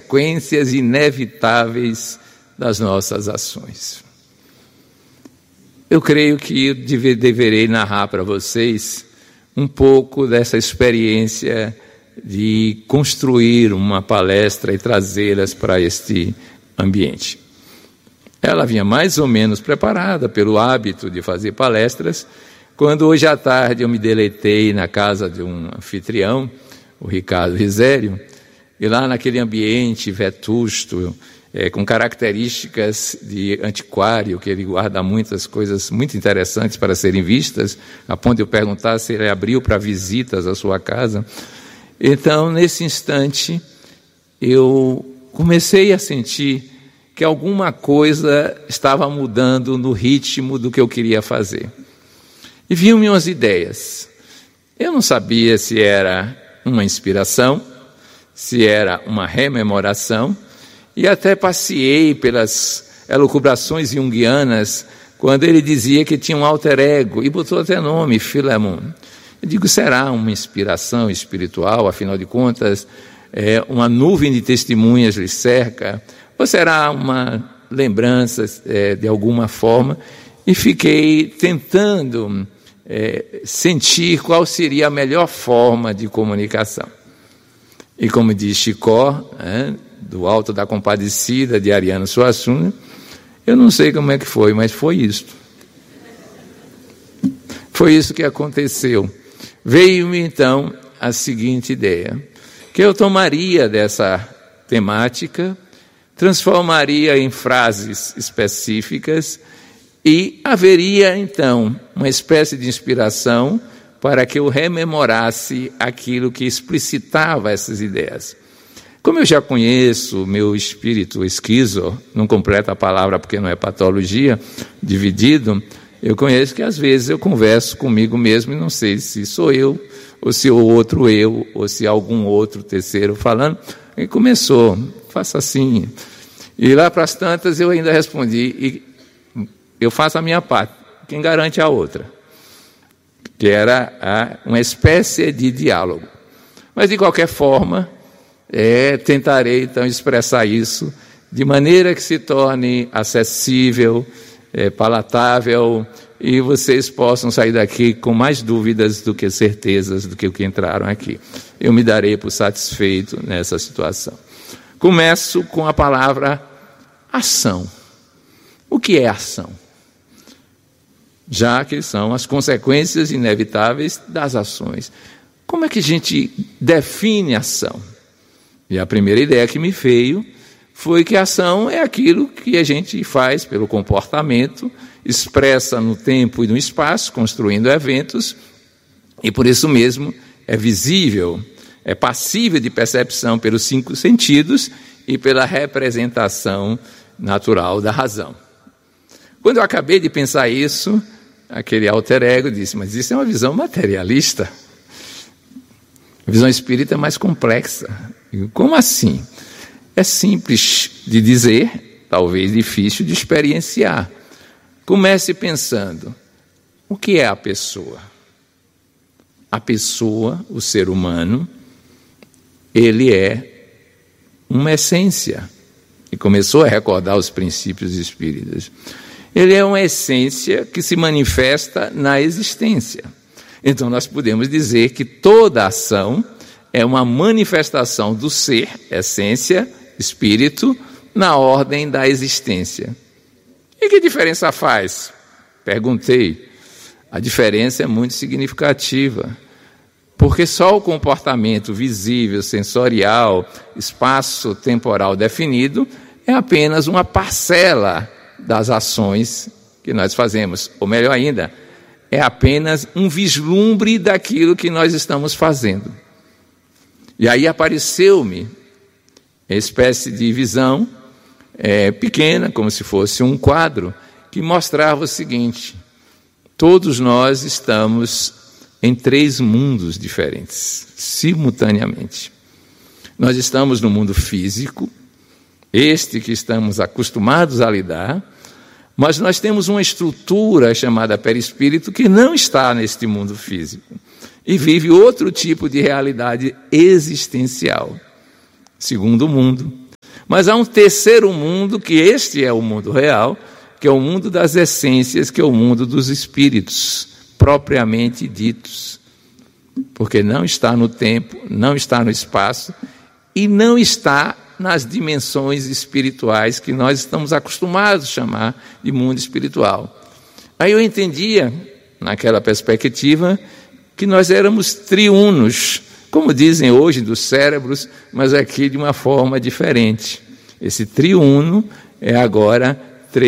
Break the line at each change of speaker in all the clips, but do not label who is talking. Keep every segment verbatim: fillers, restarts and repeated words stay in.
consequências inevitáveis das nossas ações. Eu creio que deve, deverei narrar para vocês um pouco dessa experiência de construir uma palestra e trazê-las para este ambiente. Ela vinha mais ou menos preparada pelo hábito de fazer palestras, quando hoje à tarde eu me deleitei na casa de um anfitrião, o Ricardo Risério, e lá naquele ambiente vetusto, é, com características de antiquário, que ele guarda muitas coisas muito interessantes para serem vistas, a ponto de eu perguntar se ele abriu para visitas à sua casa. Então, nesse instante, eu comecei a sentir que alguma coisa estava mudando no ritmo do que eu queria fazer. E vinham-me umas ideias. Eu não sabia se era uma inspiração, se era uma rememoração, e até passeei pelas elucubrações junguianas, quando ele dizia que tinha um alter ego, e botou até nome, Filemon. Eu digo, será uma inspiração espiritual, afinal de contas, é, uma nuvem de testemunhas lhe cerca, ou será uma lembrança é, de alguma forma? E fiquei tentando é, sentir qual seria a melhor forma de comunicação. E como diz Chicó, é, do Alto da Compadecida, de Ariano Suassuna, eu não sei como é que foi, mas foi isso. Foi isso que aconteceu. Veio-me, então, a seguinte ideia, que eu tomaria dessa temática, transformaria em frases específicas e haveria, então, uma espécie de inspiração para que eu rememorasse aquilo que explicitava essas ideias. Como eu já conheço o meu espírito esquizo, não completa a palavra porque não é patologia, dividido, eu conheço que às vezes eu converso comigo mesmo e não sei se sou eu, ou se o outro eu, ou se algum outro terceiro falando. E começou, faça assim. E lá para as tantas eu ainda respondi, e eu faço a minha parte, quem garante a outra? Que era a, uma espécie de diálogo. Mas de qualquer forma, é, tentarei então expressar isso de maneira que se torne acessível, É, palatável, e vocês possam sair daqui com mais dúvidas do que certezas do que o que entraram aqui. Eu me darei por satisfeito nessa situação. Começo com a palavra ação. O que é ação? Já que são as consequências inevitáveis das ações. Como é que a gente define ação? E a primeira ideia que me veio foi que a ação é aquilo que a gente faz pelo comportamento, expressa no tempo e no espaço, construindo eventos, e por isso mesmo é visível, é passível de percepção pelos cinco sentidos e pela representação natural da razão. Quando eu acabei de pensar isso, aquele alter ego disse, mas isso é uma visão materialista. A visão espírita é mais complexa. Eu, como assim? É simples de dizer, talvez difícil de experienciar. Comece pensando, o que é a pessoa? A pessoa, o ser humano, ele é uma essência. E começou a recordar os princípios espíritas. Ele é uma essência que se manifesta na existência. Então nós podemos dizer que toda ação é uma manifestação do ser, essência, espírito, na ordem da existência. E que diferença faz? Perguntei. A diferença é muito significativa, porque só o comportamento visível, sensorial, espaço-temporal definido é apenas uma parcela das ações que nós fazemos. Ou melhor ainda, é apenas um vislumbre daquilo que nós estamos fazendo. E aí apareceu-me uma espécie de visão é, pequena, como se fosse um quadro, que mostrava o seguinte: todos nós estamos em três mundos diferentes, simultaneamente. Nós estamos no mundo físico, este que estamos acostumados a lidar, mas nós temos uma estrutura chamada perispírito que não está neste mundo físico e vive outro tipo de realidade existencial. Segundo mundo, Mas há um terceiro mundo, que este é o mundo real, que é o mundo das essências, que é o mundo dos espíritos, propriamente ditos. Porque não está no tempo, não está no espaço e não está nas dimensões espirituais que nós estamos acostumados a chamar de mundo espiritual. Aí eu entendia, naquela perspectiva, que nós éramos triunos, como dizem hoje dos cérebros, mas aqui de uma forma diferente. Esse triuno é agora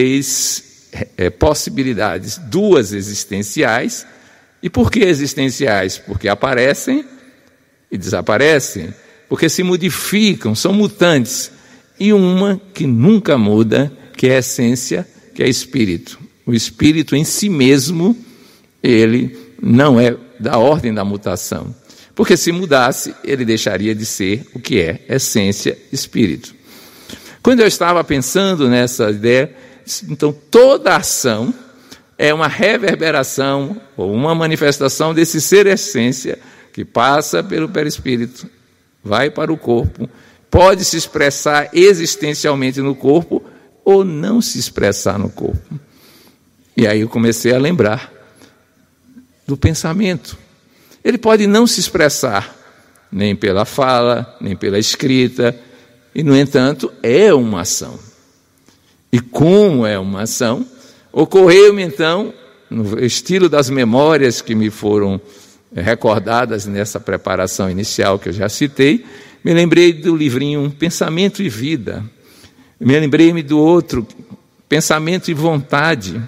três é, possibilidades, duas existenciais. E por que existenciais? Porque aparecem e desaparecem, porque se modificam, são mutantes. E uma que nunca muda, que é a essência, que é espírito. O espírito em si mesmo, ele não é da ordem da mutação. Porque se mudasse, ele deixaria de ser o que é essência, espírito. Quando eu estava pensando nessa ideia, então toda ação é uma reverberação ou uma manifestação desse ser essência que passa pelo perispírito, vai para o corpo, pode se expressar existencialmente no corpo ou não se expressar no corpo. E aí eu comecei a lembrar do pensamento. Ele pode não se expressar nem pela fala, nem pela escrita, e, no entanto, é uma ação. E como é uma ação, ocorreu-me, então, no estilo das memórias que me foram recordadas nessa preparação inicial que eu já citei, me lembrei do livrinho Pensamento e Vida, me lembrei-me do outro, Pensamento e Vontade,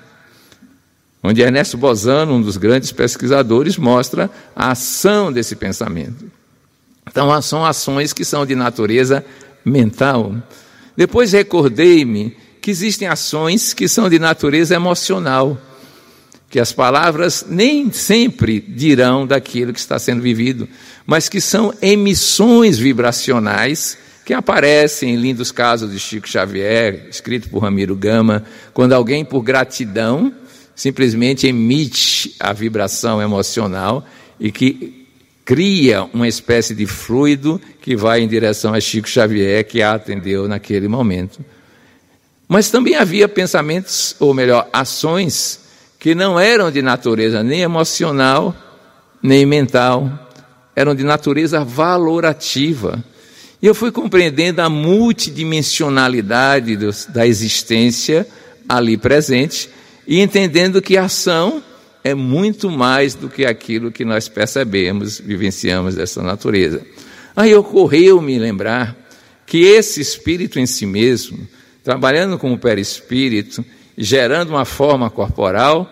onde Ernesto Bozano, um dos grandes pesquisadores, mostra a ação desse pensamento. Então, são ações que são de natureza mental. Depois recordei-me que existem ações que são de natureza emocional, que as palavras nem sempre dirão daquilo que está sendo vivido, mas que são emissões vibracionais que aparecem em lindos casos de Chico Xavier, escrito por Ramiro Gama, quando alguém, por gratidão, simplesmente emite a vibração emocional e que cria uma espécie de fluido que vai em direção a Chico Xavier, que a atendeu naquele momento. Mas também havia pensamentos, ou melhor, ações, que não eram de natureza nem emocional, nem mental, eram de natureza valorativa. E eu fui compreendendo a multidimensionalidade dos, da existência ali presente, e entendendo que a ação é muito mais do que aquilo que nós percebemos, vivenciamos dessa natureza. Aí ocorreu-me lembrar que esse espírito em si mesmo, trabalhando como perispírito, gerando uma forma corporal,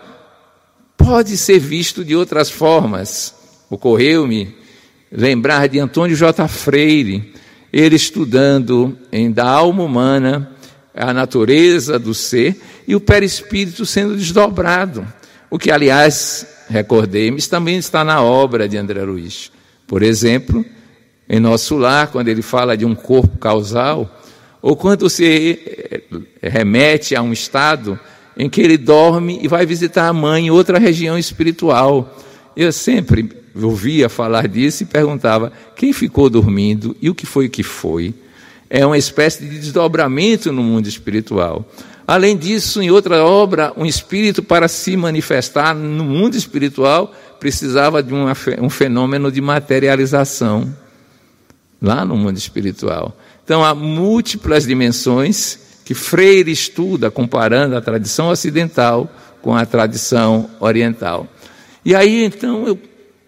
pode ser visto de outras formas. Ocorreu-me lembrar de Antônio J. Freire, ele estudando em Da Alma Humana, a natureza do ser, e o perispírito sendo desdobrado. O que, aliás, recordei-me, também está na obra de André Luiz. Por exemplo, em Nosso Lar, quando ele fala de um corpo causal, ou quando se remete a um estado em que ele dorme e vai visitar a mãe em outra região espiritual. Eu sempre ouvia falar disso e perguntava, quem ficou dormindo e o que foi que foi? É uma espécie de desdobramento no mundo espiritual. Além disso, em outra obra, um espírito, para se manifestar no mundo espiritual, precisava de uma, um fenômeno de materialização, lá no mundo espiritual. Então, há múltiplas dimensões que Freire estuda, comparando a tradição ocidental com a tradição oriental. E aí, então, eu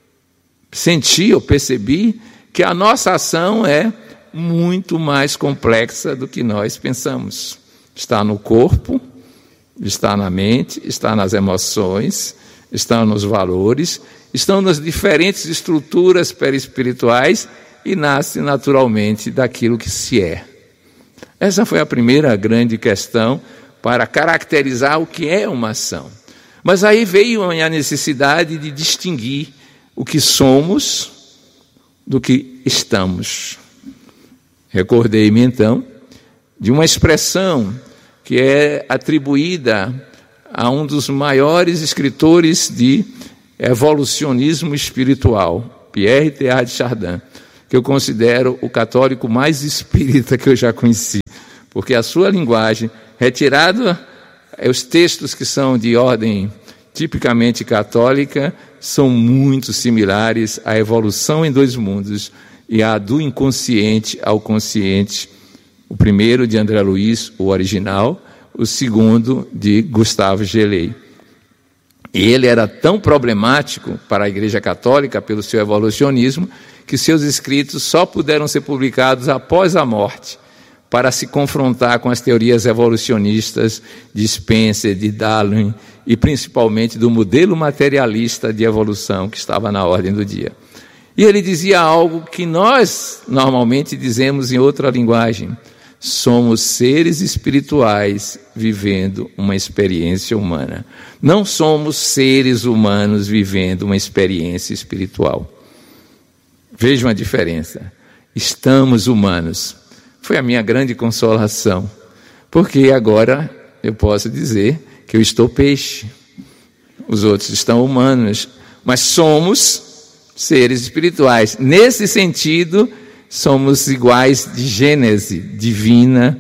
senti, eu percebi que a nossa ação é muito mais complexa do que nós pensamos. Está no corpo, está na mente, está nas emoções, está nos valores, estão nas diferentes estruturas perispirituais e nasce naturalmente daquilo que se é. Essa foi a primeira grande questão para caracterizar o que é uma ação. Mas aí veio a necessidade de distinguir o que somos do que estamos. Recordei-me então de uma expressão que é atribuída a um dos maiores escritores de evolucionismo espiritual, Pierre Teilhard de Chardin, que eu considero o católico mais espírita que eu já conheci. porque a sua linguagem, retirado os textos que são de ordem tipicamente católica, são muito similares à evolução em dois mundos e à do inconsciente ao consciente. O primeiro de André Luiz, o original, o segundo de Gustavo Gelei. Ele era tão problemático para a Igreja Católica pelo seu evolucionismo que seus escritos só puderam ser publicados após a morte, para se confrontar com as teorias evolucionistas de Spencer, de Darwin e principalmente do modelo materialista de evolução que estava na ordem do dia. E ele dizia algo que nós normalmente dizemos em outra linguagem: somos seres espirituais vivendo uma experiência humana. Não somos seres humanos vivendo uma experiência espiritual. Vejam a diferença. Estamos humanos. Foi a minha grande consolação, porque agora eu posso dizer que eu estou peixe. Os outros estão humanos, mas somos seres espirituais. Nesse sentido, somos iguais de gênese divina,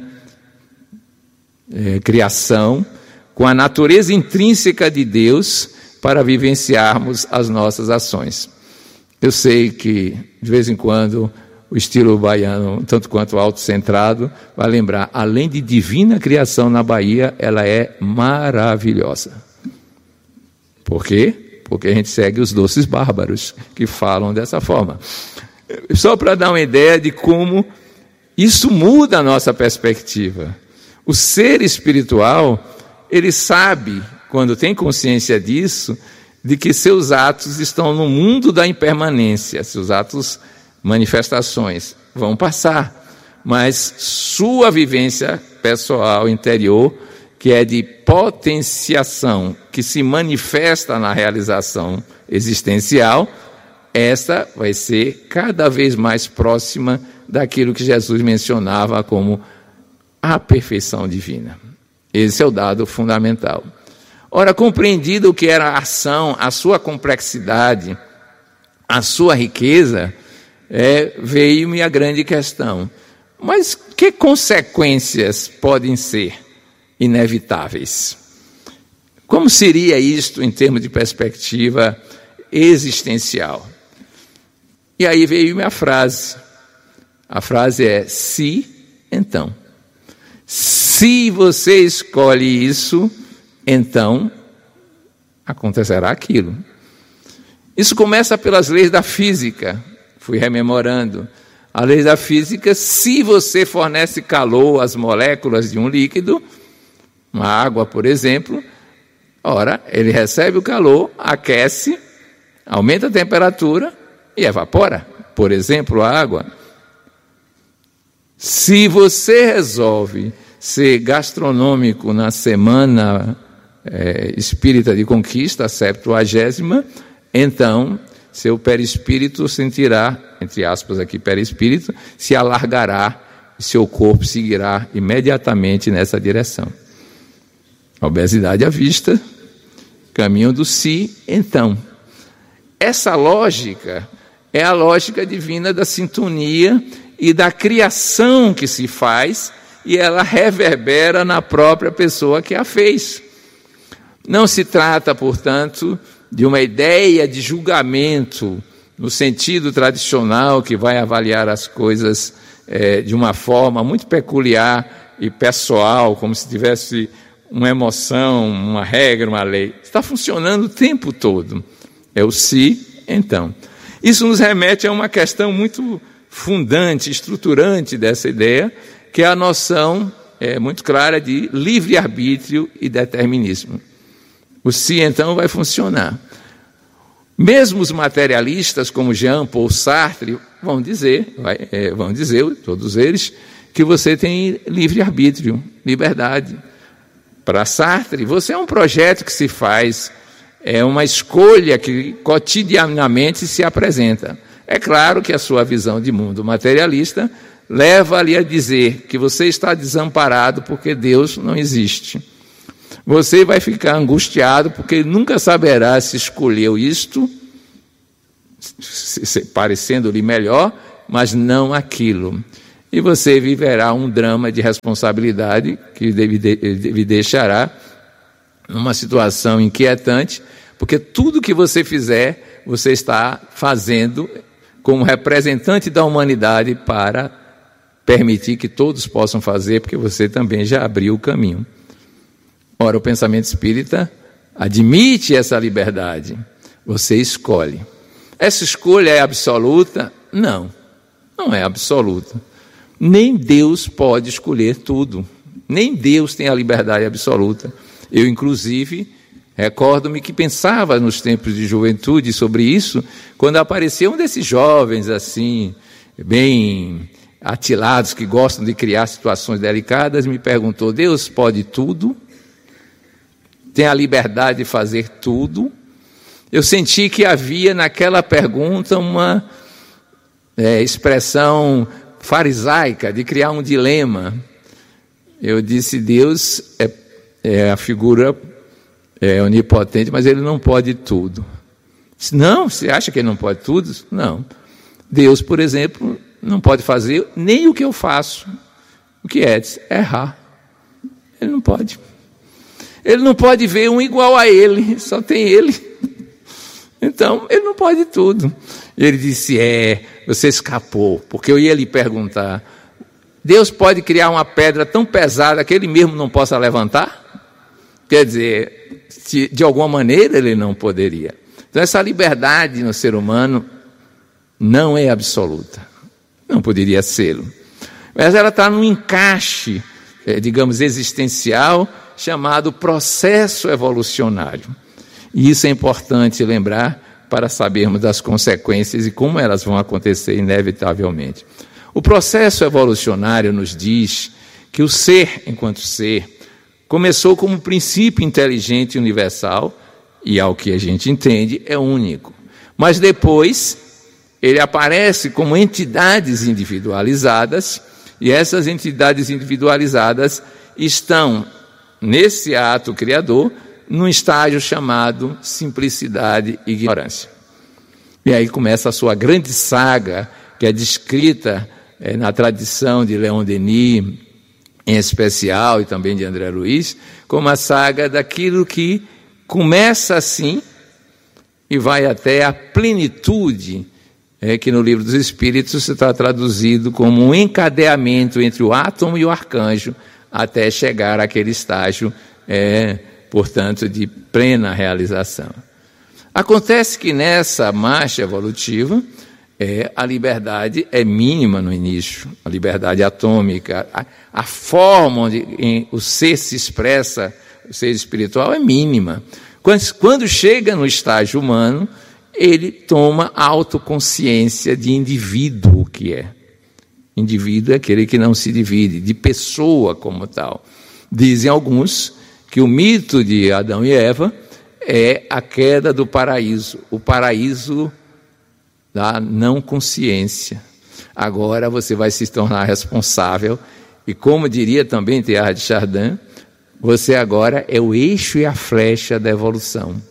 é, criação, com a natureza intrínseca de Deus para vivenciarmos as nossas ações. Eu sei que, de vez em quando, o estilo baiano, tanto quanto autocentrado, vai lembrar, além de divina criação na Bahia, ela é maravilhosa. Por quê? Porque a gente segue os doces bárbaros, que falam dessa forma. Só para dar uma ideia de como isso muda a nossa perspectiva. O ser espiritual, ele sabe, quando tem consciência disso, de que seus atos estão no mundo da impermanência, seus atos, manifestações, vão passar, mas sua vivência pessoal, interior, que é de potenciação, que se manifesta na realização existencial, essa vai ser cada vez mais próxima daquilo que Jesus mencionava como a perfeição divina. Esse é o dado fundamental. Ora, compreendido o que era a ação, a sua complexidade, a sua riqueza, é, veio-me a grande questão. Mas que consequências podem ser inevitáveis? Como seria isto em termos de perspectiva existencial? E aí veio-me a frase. A frase é: se, então. Se você escolhe isso, então acontecerá aquilo. Isso começa pelas leis da física. Fui rememorando. A lei da física: se você fornece calor às moléculas de um líquido, uma água, por exemplo, ora, ele recebe o calor, aquece, aumenta a temperatura e evapora, por exemplo, a água. Se você resolve ser gastronômico na semana é, espírita de conquista, a septuagésima, então seu perispírito sentirá, entre aspas aqui, perispírito, se alargará e seu corpo seguirá imediatamente nessa direção. A obesidade à vista, caminho do si, então. Essa lógica é a lógica divina da sintonia e da criação que se faz, e ela reverbera na própria pessoa que a fez. Não se trata, portanto, de uma ideia de julgamento, no sentido tradicional, que vai avaliar as coisas é, de uma forma muito peculiar e pessoal, como se tivesse uma emoção, uma regra, uma lei. Está funcionando o tempo todo. É o se, então. Isso nos remete a uma questão muito fundante, estruturante dessa ideia, que é a noção é, muito clara de livre-arbítrio e determinismo. O se, então, vai funcionar. Mesmo os materialistas, como Jean Paul Sartre, vão dizer, vai, é, vão dizer, todos eles, que você tem livre-arbítrio, liberdade. Para Sartre, você é um projeto que se faz, é uma escolha que cotidianamente se apresenta. É claro que a sua visão de mundo materialista leva-lhe a dizer que você está desamparado porque Deus não existe. Você vai ficar angustiado porque nunca saberá se escolheu isto, parecendo-lhe melhor, mas não aquilo. e você viverá um drama de responsabilidade que lhe deixará numa situação inquietante, porque tudo que você fizer, você está fazendo como representante da humanidade para permitir que todos possam fazer, porque você também já abriu o caminho. Ora, o pensamento espírita admite essa liberdade. Você escolhe. Essa escolha é absoluta? Não, não é absoluta. Nem Deus pode escolher tudo. Nem Deus tem a liberdade absoluta. Eu, inclusive, recordo-me que pensava nos tempos de juventude sobre isso, quando apareceu um desses jovens assim, bem atilados, que gostam de criar situações delicadas, me perguntou: Deus pode tudo? Tem a liberdade de fazer tudo? Eu senti que havia naquela pergunta uma é, expressão farisaica de criar um dilema. Eu disse: Deus é, é a figura é, onipotente, mas ele não pode tudo. Disse, não, você acha que ele não pode tudo? Não. Deus, por exemplo, não pode fazer nem o que eu faço. O que é? Disse, errar. Ele não pode. Ele não pode ver um igual a ele, só tem ele. Então, ele não pode tudo. Ele disse, é, você escapou, porque eu ia lhe perguntar, Deus pode criar uma pedra tão pesada que ele mesmo não possa levantar? Quer dizer, se, de alguma maneira ele não poderia. Então, essa liberdade no ser humano não é absoluta. Não poderia ser-lo. Mas ela está num encaixe, é, digamos, existencial, chamado processo evolucionário. E isso é importante lembrar para sabermos das consequências e como elas vão acontecer inevitavelmente. O processo evolucionário nos diz que o ser, enquanto ser, começou como um princípio inteligente universal, e ao que a gente entende, é único. Mas depois, ele aparece como entidades individualizadas, e essas entidades individualizadas estão, nesse ato criador, num estágio chamado simplicidade e ignorância. E aí começa a sua grande saga, que é descrita é, na tradição de Leon Denis, em especial, e também de André Luiz, como a saga daquilo que começa assim e vai até a plenitude, é, que no Livro dos Espíritos está traduzido como um encadeamento entre o átomo e o arcanjo, até chegar àquele estágio, é, portanto, de plena realização. Acontece que nessa marcha evolutiva, é, a liberdade é mínima no início, a liberdade atômica, a, a forma onde em, o ser se expressa, o ser espiritual é mínima. Quando, quando chega no estágio humano, ele toma autoconsciência de indivíduo que é. Indivíduo é aquele que não se divide, de pessoa como tal. Dizem alguns que o mito de Adão e Eva é a queda do paraíso, o paraíso da não consciência. Agora você vai se tornar responsável, e como diria também Teilhard de Chardin, você agora é o eixo e a flecha da evolução.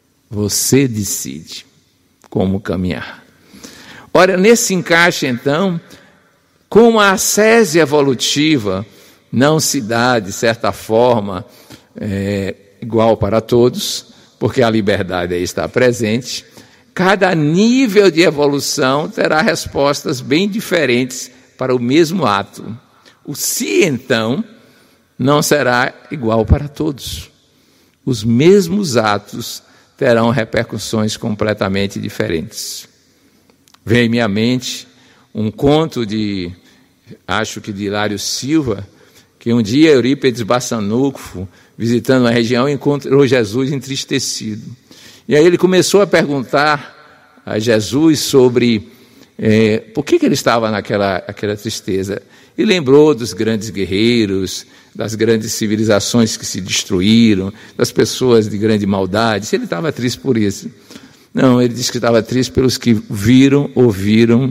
Você decide como caminhar. Ora, nesse encaixe, então, como a ascese evolutiva não se dá, de certa forma, é, igual para todos, porque a liberdade aí está presente, cada nível de evolução terá respostas bem diferentes para o mesmo ato. O si, então, não será igual para todos. Os mesmos atos terão repercussões completamente diferentes. Vem em minha mente um conto de, acho que de Hilário Silva, que um dia Eurípides Bassanufo, visitando a região, encontrou Jesus entristecido. E aí ele começou a perguntar a Jesus sobre é, por que, que ele estava naquela aquela tristeza. E lembrou dos grandes guerreiros, das grandes civilizações que se destruíram, das pessoas de grande maldade. Se ele estava triste por isso. Não, ele disse que estava triste pelos que viram, ouviram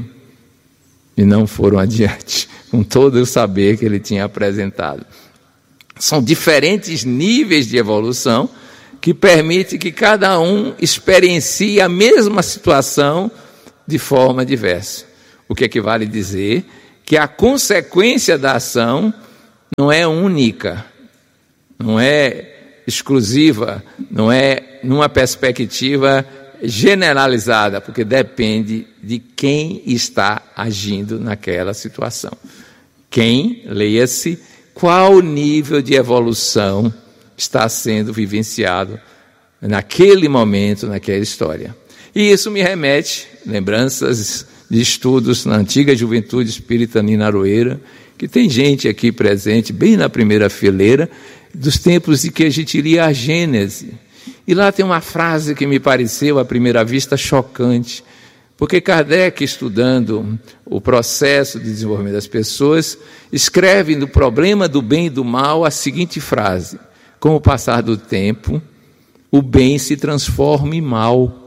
e não foram adiante, com todo o saber que ele tinha apresentado. São diferentes níveis de evolução que permitem que cada um experiencie a mesma situação de forma diversa. O que equivale a dizer que a consequência da ação não é única, não é exclusiva, não é numa perspectiva generalizada, porque depende de quem está agindo naquela situação. Quem, leia-se, qual nível de evolução está sendo vivenciado naquele momento, naquela história. E isso me remete, lembranças de estudos na antiga Juventude Espírita Nina Aroeira, que tem gente aqui presente, bem na primeira fileira, dos tempos em que a gente lia a Gênese. E lá tem uma frase que me pareceu, à primeira vista, chocante, porque Kardec, estudando o processo de desenvolvimento das pessoas, escreve no problema do bem e do mal a seguinte frase: com o passar do tempo, o bem se transforma em mal.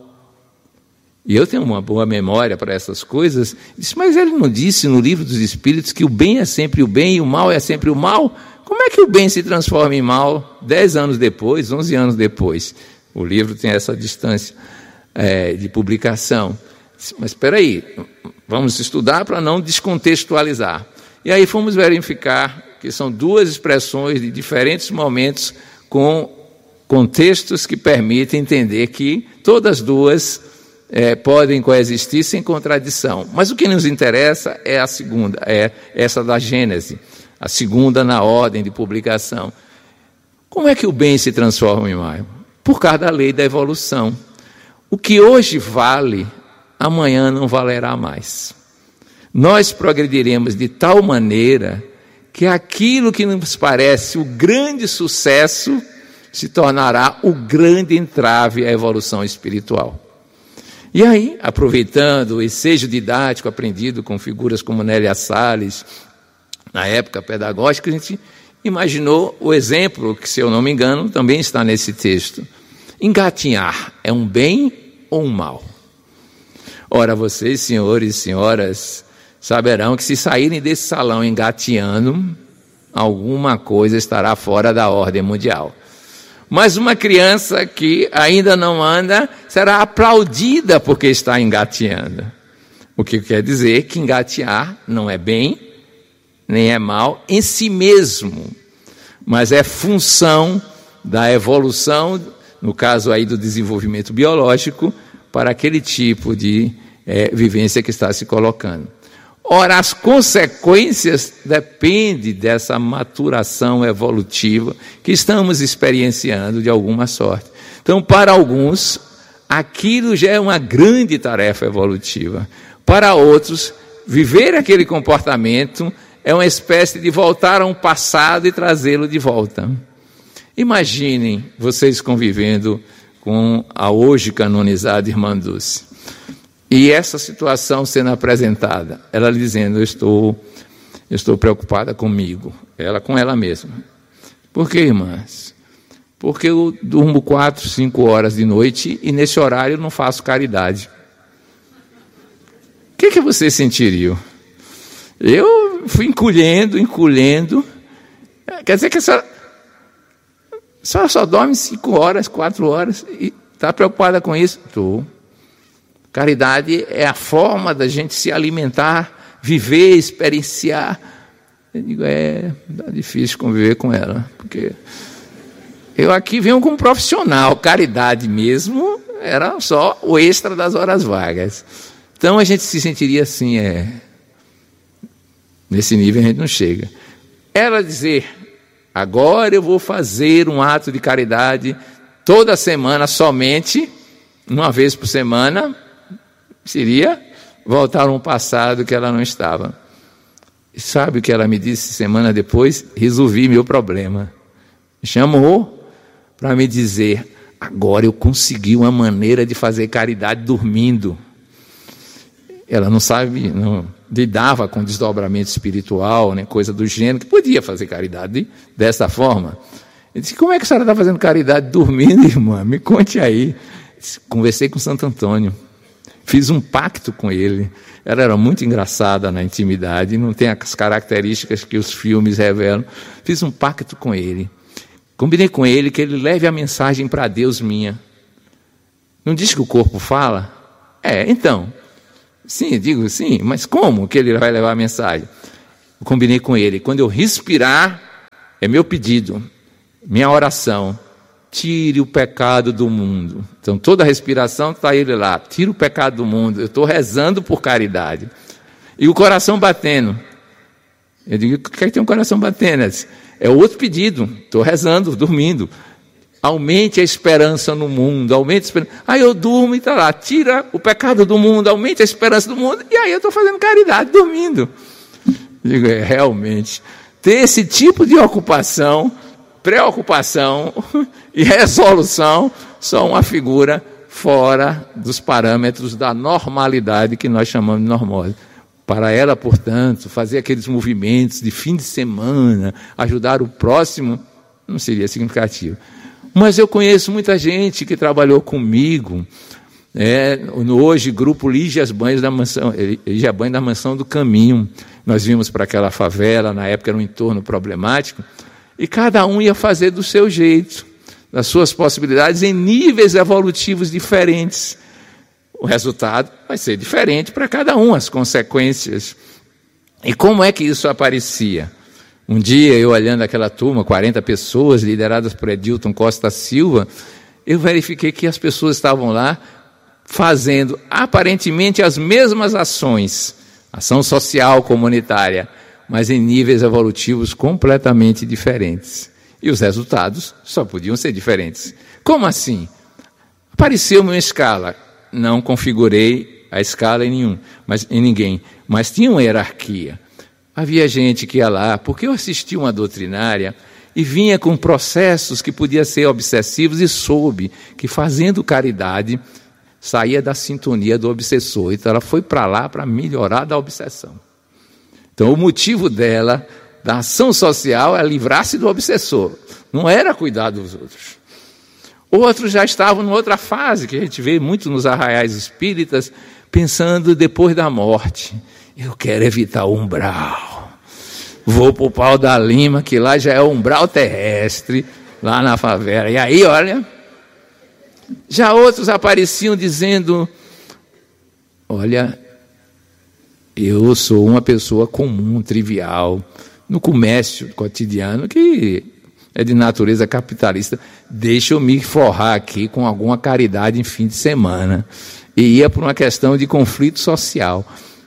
E eu tenho uma boa memória para essas coisas. Disse, mas ele não disse no Livro dos Espíritos que o bem é sempre o bem e o mal é sempre o mal? Como é que o bem se transforma em mal dez anos depois, onze anos depois? O livro tem essa distância é, de publicação. Mas espera aí, vamos estudar para não descontextualizar. E aí fomos verificar que são duas expressões de diferentes momentos com contextos que permitem entender que todas duas é, podem coexistir sem contradição. Mas o que nos interessa é a segunda, é essa da Gênese, a segunda na ordem de publicação. Como é que o bem se transforma em mal? Por causa da lei da evolução. O que hoje vale, amanhã não valerá mais. Nós progrediremos de tal maneira que aquilo que nos parece o grande sucesso se tornará o grande entrave à evolução espiritual. E aí, aproveitando o ensejo didático aprendido com figuras como Nélia Salles, na época pedagógica, a gente imaginou o exemplo, que, se eu não me engano, também está nesse texto. Engatinhar é um bem ou um mal? Ora, vocês, senhores e senhoras, saberão que se saírem desse salão engatinhando, alguma coisa estará fora da ordem mundial. Mas uma criança que ainda não anda será aplaudida porque está engatinhando. O que quer dizer que engatear não é bem, nem é mal em si mesmo, mas é função da evolução, no caso aí do desenvolvimento biológico, para aquele tipo de é, vivência que está se colocando. Ora, as consequências dependem dessa maturação evolutiva que estamos experienciando de alguma sorte. Então, para alguns, aquilo já é uma grande tarefa evolutiva. Para outros, viver aquele comportamento é uma espécie de voltar a um passado e trazê-lo de volta. Imaginem vocês convivendo com a hoje canonizada Irmã Dulce. E essa situação sendo apresentada, ela dizendo, eu estou, eu estou preocupada comigo, ela com ela mesma. Por que, irmãs? Porque eu durmo quatro, cinco horas de noite e nesse horário eu não faço caridade. O que, que vocês sentiriam? Eu fui encolhendo, encolhendo. Quer dizer que a senhora, a senhora só dorme cinco horas, quatro horas e está preocupada com isso? Estou. Caridade é a forma da gente se alimentar, viver, experienciar. Eu digo, é, é difícil conviver com ela, porque eu aqui venho como profissional, caridade mesmo era só o extra das horas vagas. Então a gente se sentiria assim, é, nesse nível a gente não chega. Ela dizer, agora eu vou fazer um ato de caridade toda semana, somente, uma vez por semana, seria voltar a um passado que ela não estava. E sabe o que ela me disse semana depois? Resolvi meu problema. Me chamou para me dizer, agora eu consegui uma maneira de fazer caridade dormindo. Ela não sabe, não lidava com desdobramento espiritual, né, coisa do gênero, que podia fazer caridade dessa forma. Eu disse, como é que a senhora está fazendo caridade dormindo, irmã? Me conte aí. Disse, conversei com Santo Antônio. Fiz um pacto com ele. Ela era muito engraçada na intimidade, não tem as características que os filmes revelam. Fiz um pacto com ele. Combinei com ele que ele leve a mensagem para Deus minha. Não diz que o corpo fala? É, então. Sim, digo sim, mas como que ele vai levar a mensagem? eu combinei com ele, quando eu respirar, é meu pedido, minha oração, tire o pecado do mundo. Então toda respiração está ele lá, tira o pecado do mundo, eu estou rezando por caridade. E o coração batendo. Eu digo, o que é que tem um coração batendo? É outro pedido, estou rezando, dormindo. Aumente a esperança no mundo, aumente a esperança. Aí eu durmo e está lá, tira o pecado do mundo, aumente a esperança do mundo, e aí eu estou fazendo caridade, dormindo. Digo, é, realmente, ter esse tipo de ocupação, preocupação e resolução são uma figura fora dos parâmetros da normalidade que nós chamamos de normose. Para ela, portanto, fazer aqueles movimentos de fim de semana, ajudar o próximo, não seria significativo. Mas eu conheço muita gente que trabalhou comigo, é, no hoje grupo Lígias Banhos da Mansão, Lígia Banhos da Mansão do Caminho. Nós vimos para aquela favela, na época era um entorno problemático, e cada um ia fazer do seu jeito, das suas possibilidades, em níveis evolutivos diferentes. O resultado vai ser diferente para cada um, as consequências. E como é que isso aparecia? Um dia, eu olhando aquela turma, quarenta pessoas, lideradas por Edilton Costa Silva, eu verifiquei que as pessoas estavam lá fazendo aparentemente as mesmas ações, ação social, comunitária, mas em níveis evolutivos completamente diferentes. E os resultados só podiam ser diferentes. Como assim? Apareceu-me uma escala. Não configurei a escala em nenhum, mas em ninguém, mas tinha uma hierarquia. Havia gente que ia lá, porque eu assisti uma doutrinária e vinha com processos que podiam ser obsessivos e soube que fazendo caridade saía da sintonia do obsessor. Então ela foi para lá para melhorar da obsessão. Então o motivo dela, da ação social, é livrar-se do obsessor. Não era cuidar dos outros. Outros já estavam em outra fase, que a gente vê muito nos arraiais espíritas, pensando depois da morte. Eu quero evitar o umbral. Vou para o Pau da Lima, que lá já é o umbral terrestre, lá na favela. E aí, olha, já outros apareciam dizendo, olha, eu sou uma pessoa comum, trivial, no comércio cotidiano, que é de natureza capitalista, deixa eu me forrar aqui com alguma caridade em fim de semana. E ia por uma questão de conflito social.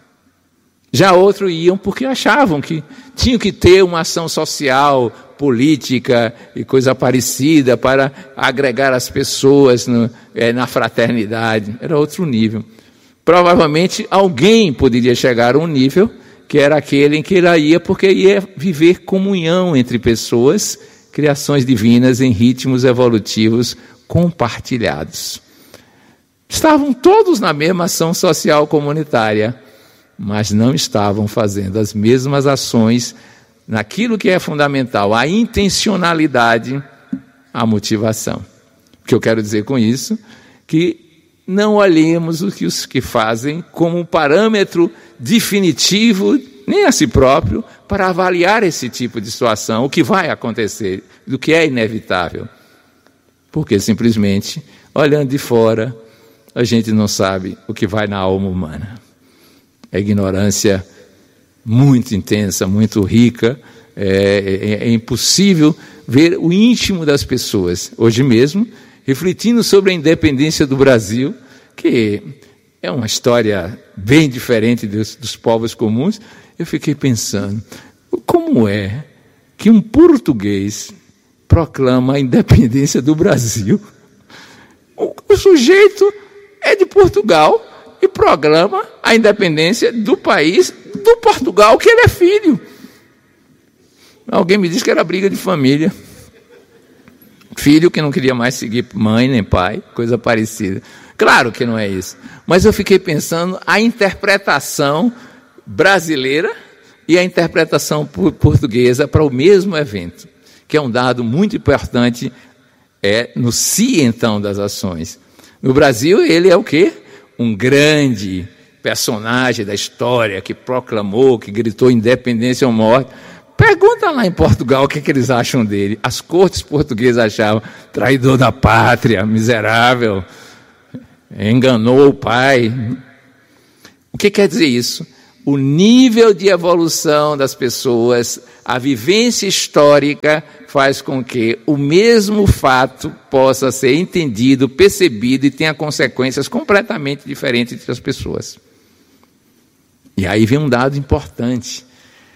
Já outros iam porque achavam que tinham que ter uma ação social, política e coisa parecida para agregar as pessoas no, é, na fraternidade. Era outro nível. Provavelmente alguém poderia chegar a um nível que era aquele em que ele ia porque ia viver comunhão entre pessoas, criações divinas em ritmos evolutivos compartilhados. Estavam todos na mesma ação social comunitária, mas não estavam fazendo as mesmas ações naquilo que é fundamental, a intencionalidade, a motivação. O que eu quero dizer com isso? Que não olhemos o que os que fazem como um parâmetro definitivo, nem a si próprio, para avaliar esse tipo de situação, o que vai acontecer, do que é inevitável. Porque simplesmente, olhando de fora, a gente não sabe o que vai na alma humana. A ignorância muito intensa, muito rica, é, é, é impossível ver o íntimo das pessoas. Hoje mesmo, refletindo sobre a independência do Brasil, que é uma história bem diferente dos, dos povos comuns, eu fiquei pensando, como é que um português proclama a independência do Brasil? O, o sujeito é de Portugal e proclama a independência do país do Portugal que ele é filho. Alguém me disse que era briga de família. Filho que não queria mais seguir mãe nem pai, coisa parecida. Claro que não é isso. Mas eu fiquei pensando a interpretação brasileira e a interpretação portuguesa para o mesmo evento, que é um dado muito importante é, no si, então, das ações. No Brasil, ele é o quê? Um grande personagem da história que proclamou, que gritou independência ou morte. Pergunta lá em Portugal o que, que eles acham dele. As cortes portuguesas achavam traidor da pátria, miserável, enganou o pai. O que quer dizer isso? o nível de evolução das pessoas, a vivência histórica faz com que o mesmo fato possa ser entendido, percebido e tenha consequências completamente diferentes entre as pessoas. E aí vem um dado importante.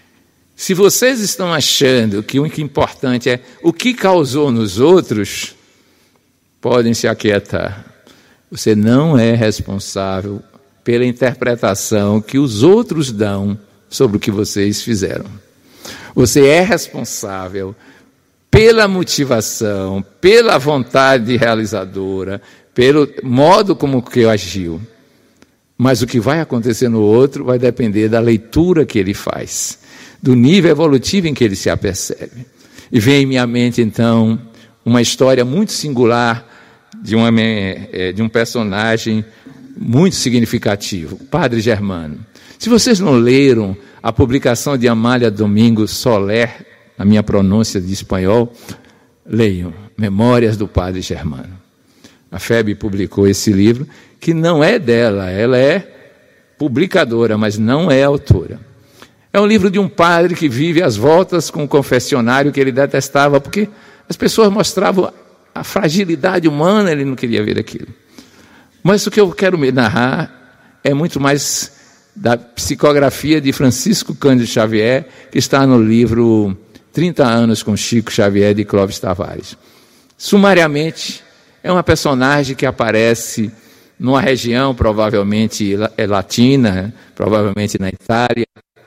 Se vocês estão achando que o que é importante é o que causou nos outros, podem se aquietar. Você não é responsável pela interpretação que os outros dão sobre o que vocês fizeram. Você é responsável pela motivação, pela vontade realizadora, pelo modo como que agiu. Mas o que vai acontecer no outro vai depender da leitura que ele faz, do nível evolutivo em que ele se apercebe. E vem em minha mente, então, uma história muito singular de, uma, de um personagem muito significativo, o Padre Germano. Se vocês não leram a publicação de Amália Domingos Soler, a minha pronúncia de espanhol, leiam Memórias do Padre Germano. A F E B publicou esse livro, que não é dela, ela é publicadora, mas não é autora. É um livro de um padre que vive às voltas com um confessionário que ele detestava, porque as pessoas mostravam a fragilidade humana, ele não queria ver aquilo. Mas o que eu quero me narrar é muito mais da psicografia de Francisco Cândido Xavier, que está no livro trinta anos com Chico Xavier, de Clóvis Tavares. Sumariamente, é uma personagem que aparece numa região provavelmente latina, provavelmente na Itália,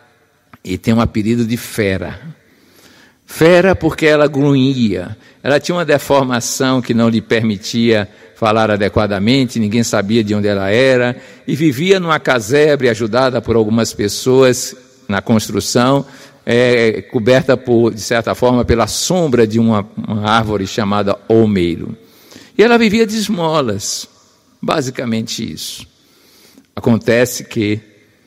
e tem um apelido de Fera. Fera porque ela grunhia, ela tinha uma deformação que não lhe permitia falar adequadamente, ninguém sabia de onde ela era, e vivia numa casebre ajudada por algumas pessoas na construção, é, coberta, por, de certa forma, pela sombra de uma, uma árvore chamada olmeiro. E ela vivia de esmolas, basicamente isso. Acontece que,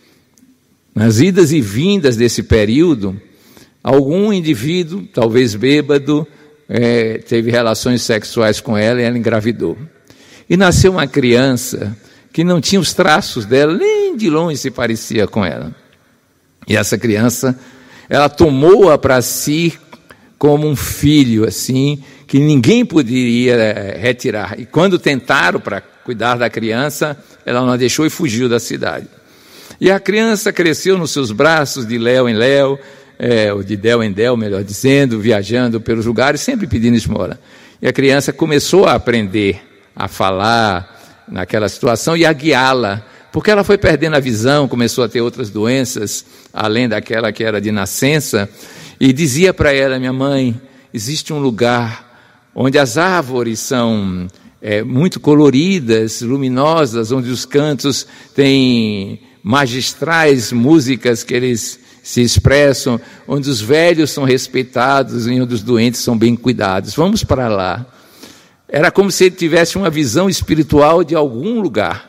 nas idas e vindas desse período, algum indivíduo, talvez bêbado, é, teve relações sexuais com ela e ela engravidou. E nasceu uma criança que não tinha os traços dela, nem de longe se parecia com ela. E essa criança, ela tomou-a para si como um filho, assim, que ninguém poderia é, retirar. E quando tentaram para cuidar da criança, ela não a deixou e fugiu da cidade. E a criança cresceu nos seus braços, de léu em léu, é, ou de del em del, melhor dizendo, viajando pelos lugares, sempre pedindo esmola. E a criança começou a aprender a falar naquela situação e a guiá-la, porque ela foi perdendo a visão, começou a ter outras doenças, além daquela que era de nascença, e dizia para ela: minha mãe, existe um lugar onde as árvores são é, muito coloridas, luminosas, onde os cantos têm magistrais músicas que eles se expressam, onde os velhos são respeitados e onde os doentes são bem cuidados. Vamos para lá. Era como se ele tivesse uma visão espiritual de algum lugar.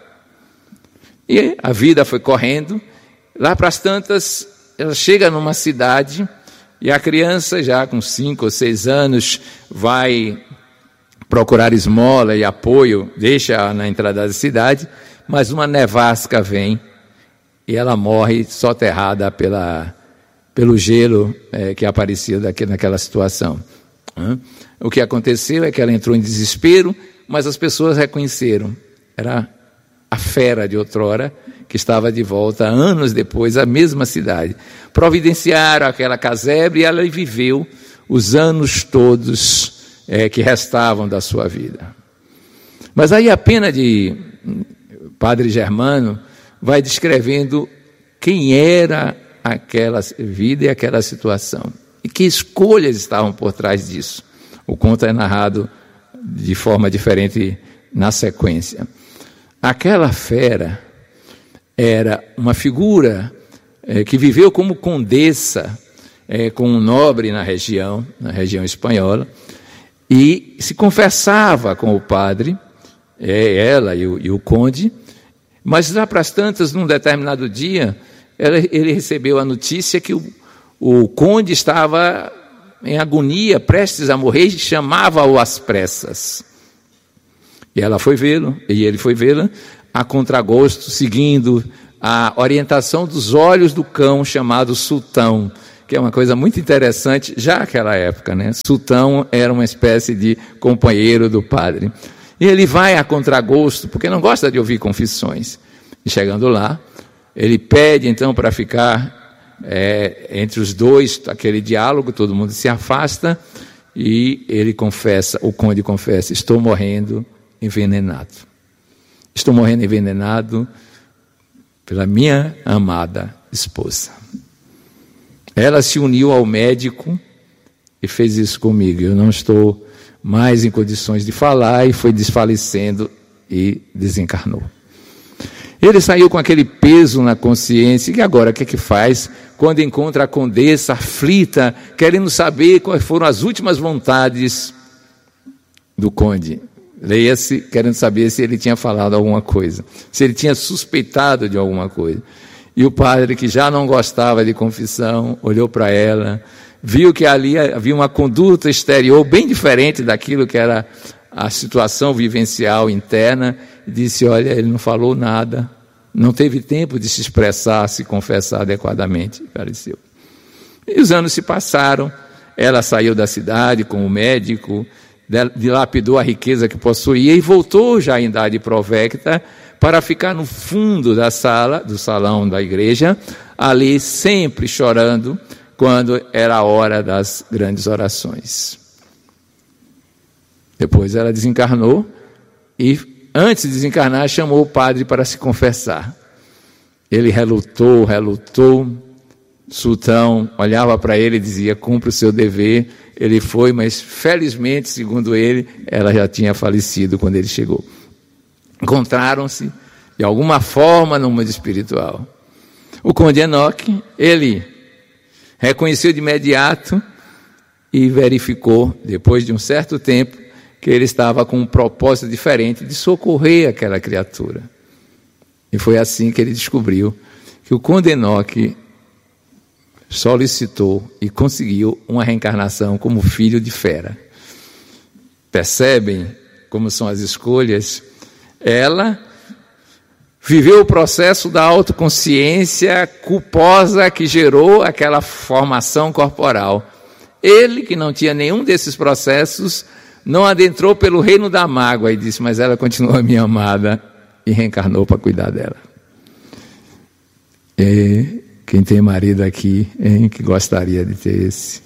E a vida foi correndo. Lá para as tantas, ela chega numa cidade e a criança, já com cinco ou seis anos, vai procurar esmola e apoio, deixa na entrada da cidade, mas uma nevasca vem e ela morre soterrada pela, pelo gelo é, que aparecia daqui, naquela situação. Hum? O que aconteceu é que ela entrou em desespero, mas as pessoas reconheceram. Era a fera de outrora, que estava de volta anos depois, à mesma cidade. Providenciaram aquela casebre e ela viveu os anos todos é, que restavam da sua vida. Mas aí a pena de Padre Germano vai descrevendo quem era aquela vida e aquela situação. E que escolhas estavam por trás disso. O conto é narrado de forma diferente na sequência. Aquela fera era uma figura é, que viveu como condessa é, com um nobre na região, na região espanhola, e se confessava com o padre, é, ela e o, e o conde, mas lá para as tantas, num determinado dia, ela, ele recebeu a notícia que o, o conde estava em agonia, prestes a morrer, e chamava-o às pressas. E ela foi vê-lo, e ele foi vê-la. a contragosto, seguindo a orientação dos olhos do cão chamado sultão, que é uma coisa muito interessante já naquela época, né? Sultão era uma espécie de companheiro do padre. E ele vai a contragosto, porque não gosta de ouvir confissões. E chegando lá, ele pede então para ficar é, entre os dois, aquele diálogo, todo mundo se afasta, e ele confessa, o conde confessa: estou morrendo envenenado. Estou morrendo envenenado pela minha amada esposa. Ela se uniu ao médico e fez isso comigo. Eu não estou mais em condições de falar, e foi desfalecendo e desencarnou. Ele saiu com aquele peso na consciência. E agora, o que é que faz quando encontra a condessa aflita, querendo saber quais foram as últimas vontades do conde? Leia-se, querendo saber se ele tinha falado alguma coisa, se ele tinha suspeitado de alguma coisa. E o padre, que já não gostava de confissão, olhou para ela, viu que ali havia uma conduta exterior bem diferente daquilo que era a situação vivencial interna, e disse: olha, ele não falou nada, não teve tempo de se expressar, se confessar adequadamente, e faleceu. E os anos se passaram, ela saiu da cidade com o médico, dilapidou a riqueza que possuía e voltou já em idade provecta para ficar no fundo da sala, do salão da igreja, ali sempre chorando quando era a hora das grandes orações. Depois ela desencarnou e, antes de desencarnar, chamou o padre para se confessar. Ele relutou, relutou. Sultão olhava para ele e dizia: cumpre o seu dever. Ele foi, mas felizmente, segundo ele, ela já tinha falecido quando ele chegou. Encontraram-se, de alguma forma, no mundo espiritual. O conde Enoque, ele reconheceu de imediato e verificou, depois de um certo tempo, que ele estava com um propósito diferente de socorrer aquela criatura. E foi assim que ele descobriu que o conde Enoque solicitou e conseguiu uma reencarnação como filho de Fera. Percebem como são as escolhas? Ela viveu o processo da autoconsciência culposa que gerou aquela formação corporal. Ele, que não tinha nenhum desses processos, não adentrou pelo reino da mágoa e disse: mas ela continua minha amada, e reencarnou para cuidar dela. E quem tem marido aqui, hein, que gostaria de ter esse?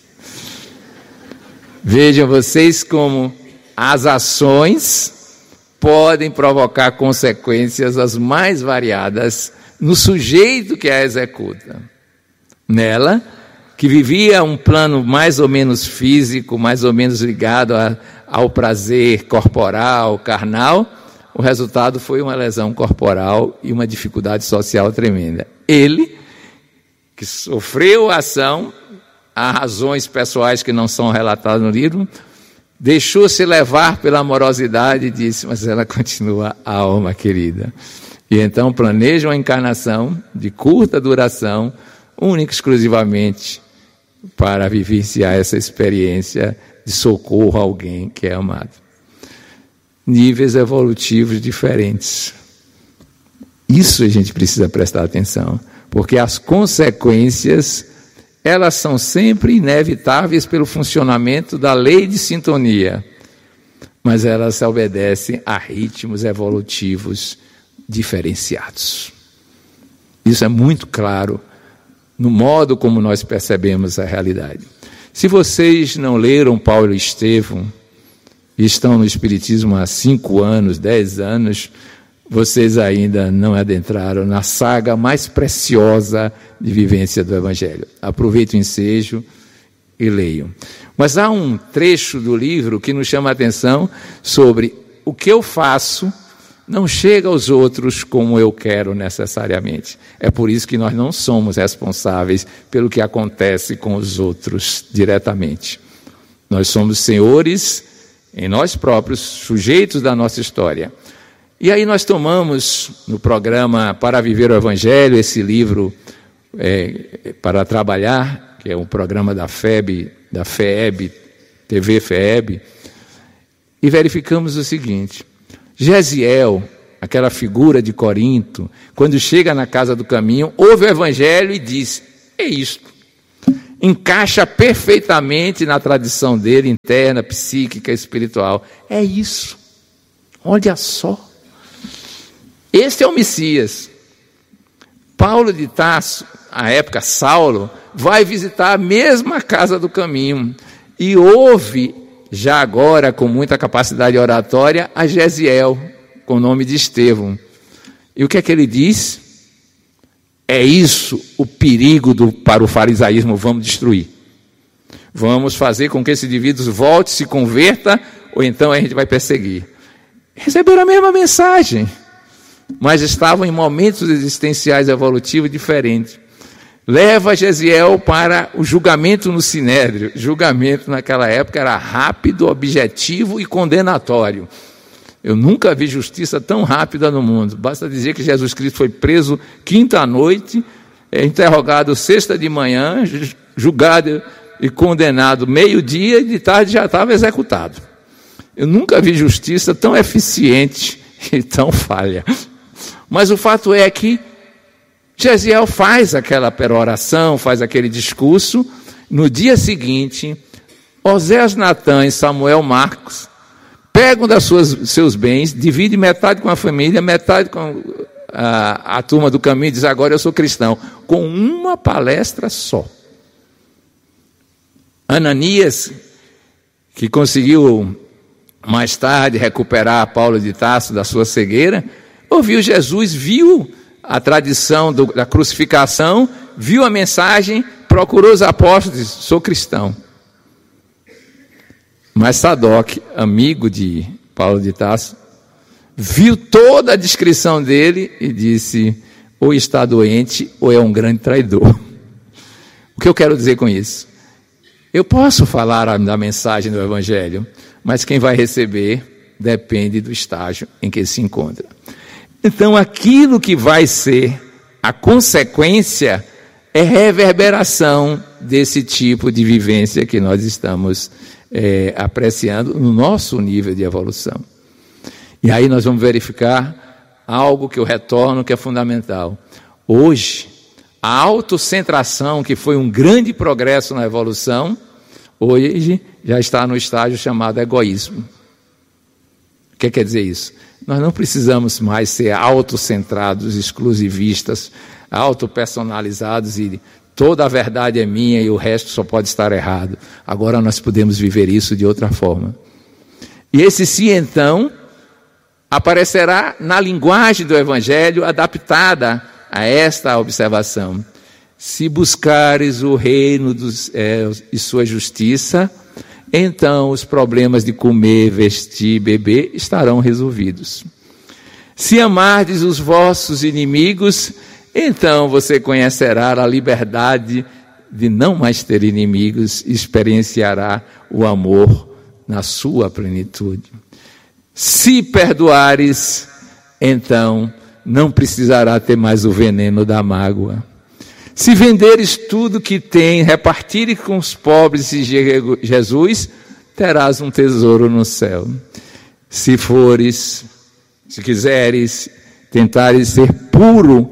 Vejam vocês como as ações podem provocar consequências as mais variadas no sujeito que a executa. Nela, que vivia um plano mais ou menos físico, mais ou menos ligado a, ao prazer corporal, carnal, o resultado foi uma lesão corporal e uma dificuldade social tremenda. Ele, que sofreu a ação, há razões pessoais que não são relatadas no livro, deixou-se levar pela amorosidade e disse: mas ela continua a alma querida. E então planeja uma encarnação de curta duração, única e exclusivamente para vivenciar essa experiência de socorro a alguém que é amado. Níveis evolutivos diferentes. Isso a gente precisa prestar atenção, porque as consequências, elas são sempre inevitáveis pelo funcionamento da lei de sintonia, mas elas obedecem a ritmos evolutivos diferenciados. Isso é muito claro no modo como nós percebemos a realidade. Se vocês não leram Paulo e Estevão, e estão no Espiritismo há cinco anos, dez anos, vocês ainda não adentraram na saga mais preciosa de vivência do Evangelho. Aproveitem o ensejo e leiam. Mas há um trecho do livro que nos chama a atenção sobre o que eu faço não chega aos outros como eu quero necessariamente. É por isso que nós não somos responsáveis pelo que acontece com os outros diretamente. Nós somos senhores em nós próprios, sujeitos da nossa história. E aí nós tomamos no programa Para Viver o Evangelho, esse livro é, para trabalhar, que é um programa da F E B, da F E E B, T V F E E B, e verificamos o seguinte: Gesiel aquela figura de Corinto, quando chega na casa do caminho, ouve o evangelho e diz: é isto. Encaixa perfeitamente na tradição dele, interna, psíquica, espiritual. É isso. Olha só. Este é o Messias. Paulo de Tarso, à época Saulo, vai visitar a mesma casa do caminho e ouve, já agora com muita capacidade oratória, a Gesiel, com o nome de Estevão. E o que é que ele diz? É isso o perigo do, para o farisaísmo, vamos destruir. Vamos fazer com que esse indivíduo volte, se converta, ou então a gente vai perseguir. Receberam a mesma mensagem, mas estavam em momentos existenciais evolutivos diferentes. Leva Gesiel para o julgamento no Sinédrio. Julgamento naquela época era rápido, objetivo e condenatório. Eu nunca vi justiça tão rápida no mundo. Basta dizer que Jesus Cristo foi preso quinta à noite, é, interrogado sexta de manhã, julgado e condenado meio-dia, e de tarde já estava executado. Eu nunca vi justiça tão eficiente e tão falha. Mas o fato é que Gesiel faz aquela peroração, faz aquele discurso. No dia seguinte, Oséias, Natã e Samuel Marcos pegam das suas, seus bens, dividem metade com a família, metade com a, a turma do caminho, e diz: agora eu sou cristão, com uma palestra só. Ananias, que conseguiu mais tarde recuperar Paulo de Tarso da sua cegueira, ouviu Jesus, viu a tradição do, da crucificação, viu a mensagem, procurou os apóstolos e disse: sou cristão. Mas Sadoc, amigo de Paulo de Tarso, viu toda a descrição dele e disse: ou está doente ou é um grande traidor. O que eu quero dizer com isso? Eu posso falar da mensagem do Evangelho, mas quem vai receber depende do estágio em que se encontra. Então, aquilo que vai ser a consequência é reverberação desse tipo de vivência que nós estamos é, apreciando no nosso nível de evolução. E aí nós vamos verificar algo que eu retorno que é fundamental. Hoje, a autocentração, que foi um grande progresso na evolução, hoje já está no estágio chamado egoísmo. O que quer dizer isso? Nós não precisamos mais ser autocentrados, exclusivistas, autopersonalizados e toda a verdade é minha e o resto só pode estar errado. Agora nós podemos viver isso de outra forma. E esse sim, então, aparecerá na linguagem do Evangelho adaptada a esta observação. Se buscares o reino dos céus e sua justiça, então os problemas de comer, vestir, beber estarão resolvidos. Se amardes os vossos inimigos, então você conhecerá a liberdade de não mais ter inimigos e experienciará o amor na sua plenitude. Se perdoares, então não precisará ter mais o veneno da mágoa. Se venderes tudo que tem, repartires com os pobres e Jesus, terás um tesouro no céu. Se fores, se quiseres, tentares ser puro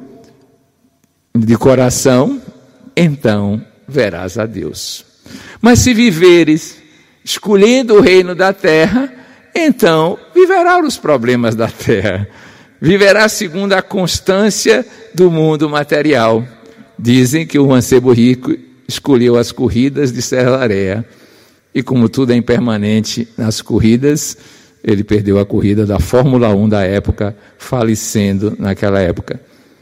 de coração, então verás a Deus. Mas se viveres escolhendo o reino da terra, então viverá os problemas da terra. Viverá segundo a constância do mundo material. Dizem que o mancebo rico escolheu as corridas de Cesareia. E como tudo é impermanente nas corridas, ele perdeu a corrida da Fórmula um da época, falecendo naquela época.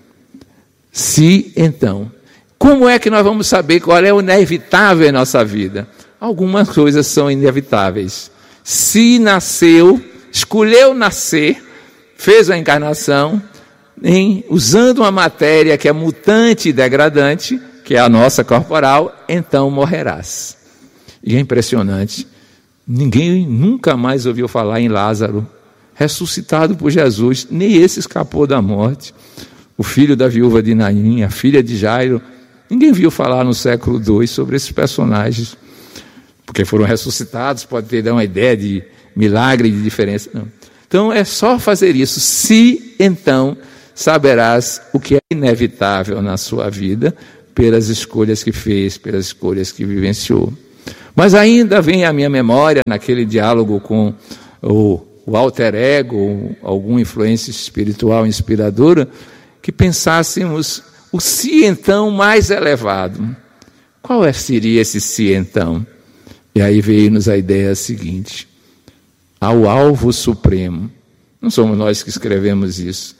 Se, então, como é que nós vamos saber qual é o inevitável em nossa vida? Algumas coisas são inevitáveis. Se nasceu, escolheu nascer, fez a encarnação, em, usando uma matéria que é mutante e degradante, que é a nossa corporal, então morrerás. E é impressionante, ninguém nunca mais ouviu falar em Lázaro, ressuscitado por Jesus, nem esse escapou da morte. O filho da viúva de Naim, a filha de Jairo, ninguém viu falar no século dois sobre esses personagens, porque foram ressuscitados, pode ter dado uma ideia de milagre, de diferença. Não. Então é só fazer isso. Se então saberás o que é inevitável na sua vida, pelas escolhas que fez, pelas escolhas que vivenciou. Mas ainda vem à minha memória, naquele diálogo com o, o alter ego, alguma influência espiritual inspiradora, que pensássemos o se então mais elevado. Qual seria esse se então? E aí veio-nos a ideia seguinte: ao alvo supremo. Não somos nós que escrevemos isso.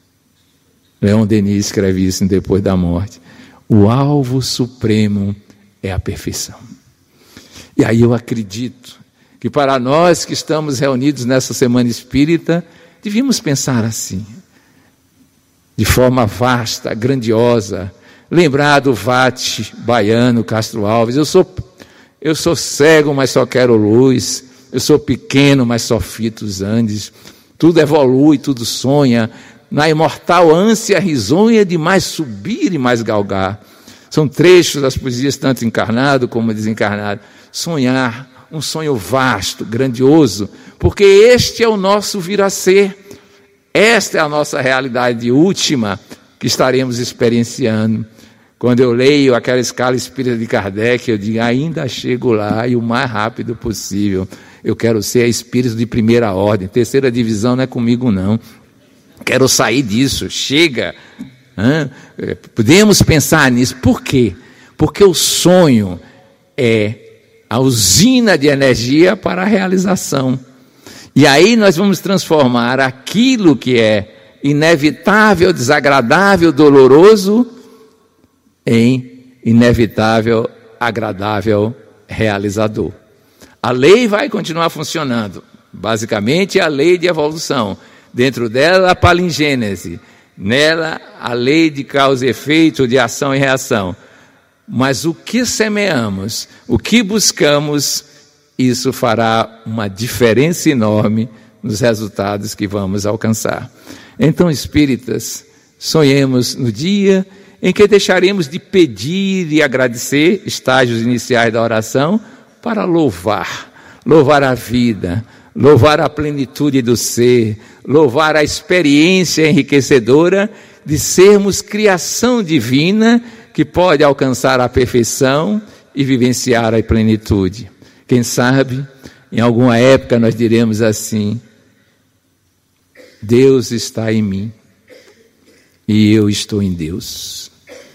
Leon Denis escreve isso depois da morte. O alvo supremo é a perfeição. E aí eu acredito que para nós que estamos reunidos nessa Semana Espírita, devíamos pensar assim, de forma vasta, grandiosa, lembrar do Vate baiano, Castro Alves. Eu sou, eu sou cego, mas só quero luz. Eu sou pequeno, mas só fito os Andes. Tudo evolui, tudo sonha, na imortal ânsia risonha de mais subir e mais galgar. São trechos das poesias, tanto encarnado como desencarnado. Sonhar, um sonho vasto, grandioso, porque este é o nosso vir a ser. Esta é a nossa realidade última que estaremos experienciando. Quando eu leio aquela escala espírita de Kardec, eu digo, ainda chego lá e o mais rápido possível. Eu quero ser espírito de primeira ordem, terceira divisão não é comigo não. Quero sair disso, chega. Hã? Podemos pensar nisso. Por quê? Porque o sonho é a usina de energia para a realização. E aí nós vamos transformar aquilo que é inevitável, desagradável, doloroso, em inevitável, agradável, realizador. A lei vai continuar funcionando. Basicamente, a lei de evolução. Dentro dela, a palingênese. Nela, a lei de causa e efeito, de ação e reação. Mas o que semeamos, o que buscamos, isso fará uma diferença enorme nos resultados que vamos alcançar. Então, espíritas, sonhemos no dia em que deixaremos de pedir e agradecer, estágios iniciais da oração, para louvar, louvar a vida, louvar a plenitude do ser, louvar a experiência enriquecedora de sermos criação divina que pode alcançar a perfeição e vivenciar a plenitude. Quem sabe, em alguma época nós diremos assim: Deus está em mim e eu estou em Deus.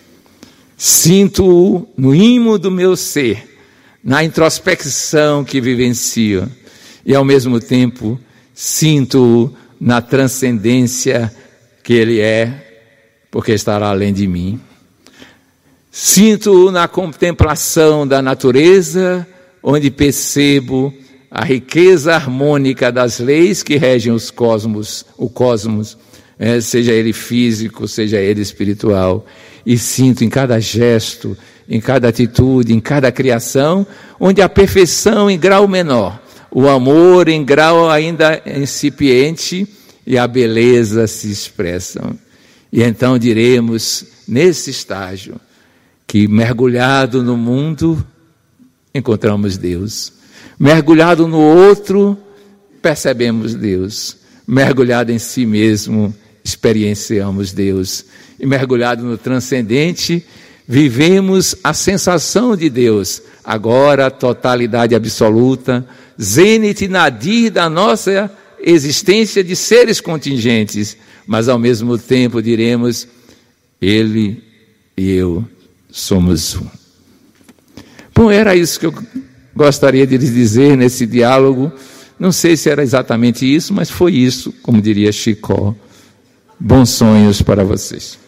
Sinto-o no ímã do meu ser, na introspecção que vivencio, e ao mesmo tempo sinto-o na transcendência que Ele é, porque estará além de mim. Sinto-o na contemplação da natureza, onde percebo a riqueza harmônica das leis que regem os cosmos, o cosmos, é, seja ele físico, seja ele espiritual. E sinto em cada gesto, em cada atitude, em cada criação, onde a perfeição em grau menor, o amor em grau ainda incipiente e a beleza se expressam. E então diremos, nesse estágio, que mergulhado no mundo, encontramos Deus. Mergulhado no outro, percebemos Deus. Mergulhado em si mesmo, experienciamos Deus. E mergulhado no transcendente, vivemos a sensação de Deus. Agora, totalidade absoluta, zênite nadir da nossa existência de seres contingentes. Mas ao mesmo tempo diremos, Ele e eu somos um. Bom, era isso que eu gostaria de lhes dizer nesse diálogo. Não sei se era exatamente isso, mas foi isso, como diria Chicó. Bons sonhos para vocês.